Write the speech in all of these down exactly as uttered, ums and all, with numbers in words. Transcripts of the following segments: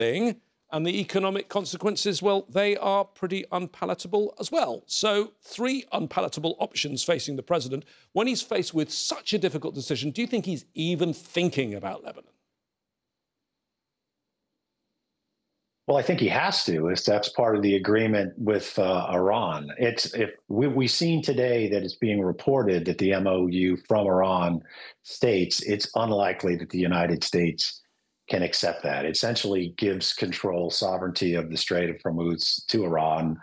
thing. And the economic consequences, well, they are pretty unpalatable as well. So three unpalatable options facing the president. When he's faced with such a difficult decision, do you think he's even thinking about Lebanon? Well, I think he has to. If that's part of the agreement with uh, Iran. It's if we, we've seen today that it's being reported that the M O U from Iran states it's unlikely that the United States can accept that. It essentially gives control, sovereignty of the Strait of Hormuz to Iran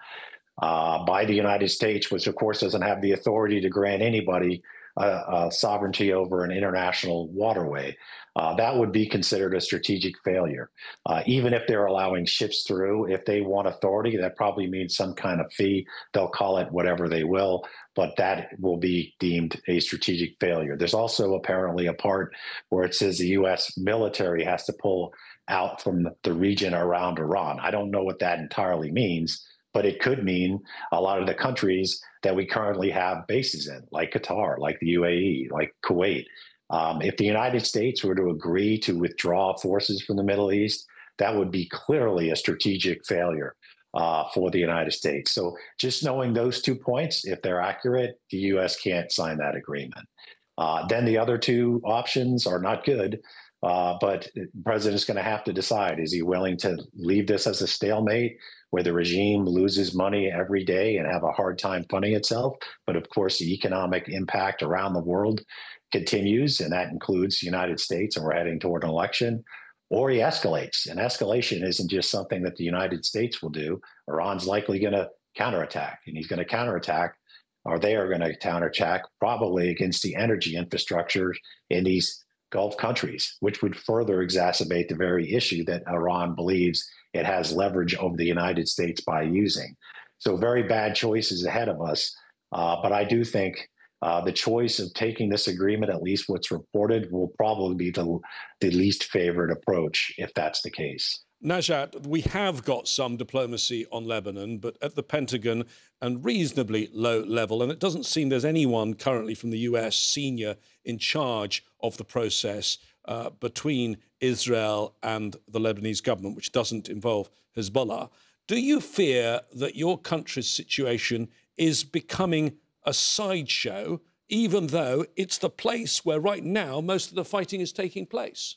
uh, by the United States, which of course doesn't have the authority to grant anybody uh, uh, sovereignty over an international waterway. Uh, that would be considered a strategic failure. Uh, even if they're allowing ships through, if they want authority, that probably means some kind of fee. They'll call it whatever they will, but that will be deemed a strategic failure. There's also apparently a part where it says the U S military has to pull out from the region around Iran. I don't know what that entirely means, but it could mean a lot of the countries that we currently have bases in, like Qatar, like the U A E, like Kuwait. Um, if the United States were to agree to withdraw forces from the Middle East, that would be clearly a strategic failure uh, for the United States. So just knowing those two points, if they're accurate, the U S can't sign that agreement. Uh, then the other two options are not good, uh, but the president's going to have to decide, is he willing to leave this as a stalemate where the regime loses money every day and have a hard time funding itself? But of course, the economic impact around the world continues, and that includes the United States, and we're heading toward an election, or he escalates. And escalation isn't just something that the United States will do. Iran's likely going to counterattack, and he's going to counterattack, or they are going to counterattack, probably against the energy infrastructure in these Gulf countries, which would further exacerbate the very issue that Iran believes it has leverage over the United States by using. So very bad choices ahead of us. Uh, but I do think Uh, the choice of taking this agreement, at least what's reported, will probably be the, the least favored approach, if that's the case. Najat, we have got some diplomacy on Lebanon, but at the Pentagon and reasonably low level, and it doesn't seem there's anyone currently from the U S senior in charge of the process uh, between Israel and the Lebanese government, which doesn't involve Hezbollah. Do you fear that your country's situation is becoming a sideshow, even though it's the place where right now most of the fighting is taking place?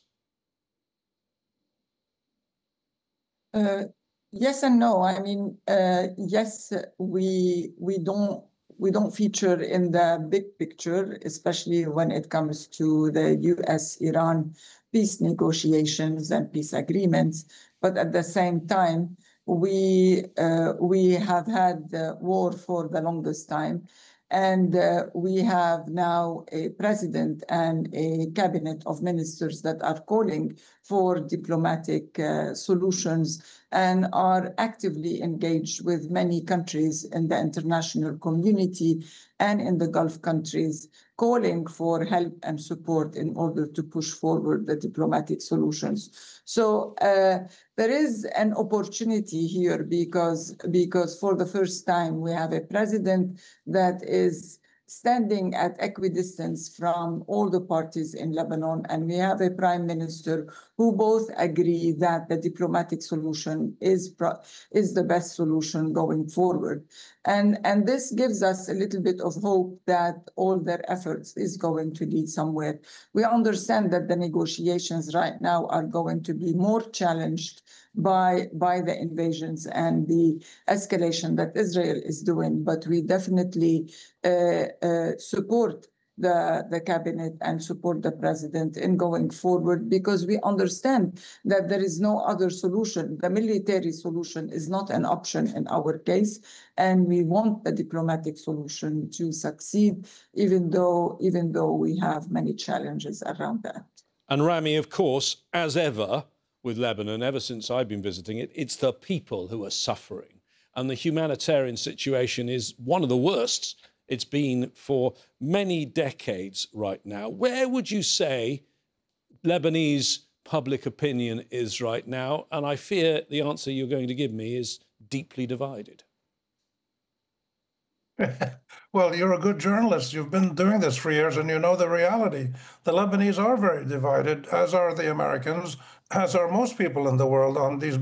Uh, yes and no. I mean, uh, yes, we we don't we don't feature in the big picture, especially when it comes to the U S Iran peace negotiations and peace agreements. But at the same time, we uh, we have had the war for the longest time. And uh, we have now a president and a cabinet of ministers that are calling for diplomatic uh, solutions and are actively engaged with many countries in the international community and in the Gulf countries, calling for help and support in order to push forward the diplomatic solutions. So uh, there is an opportunity here because, because for the first time we have a president that is standing at equidistance from all the parties in Lebanon, and we have a prime minister who both agree that the diplomatic solution is, is the best solution going forward. And, and this gives us a little bit of hope that all their efforts is going to lead somewhere. We understand that the negotiations right now are going to be more challenged by, by the invasions and the escalation that Israel is doing, but we definitely uh, uh, support the, the cabinet and support the president in going forward, because we understand that there is no other solution. The military solution is not an option in our case, and we want the diplomatic solution to succeed, even though, even though we have many challenges around that. And Rami, of course, as ever with Lebanon, ever since I've been visiting it, it's the people who are suffering. And the humanitarian situation is one of the worst it's been for many decades right now. Where would you say Lebanese public opinion is right now? And I fear the answer you're going to give me is deeply divided. Well, you're a good journalist. You've been doing this for years and you know the reality. The Lebanese are very divided, as are the Americans, as are most people in the world on these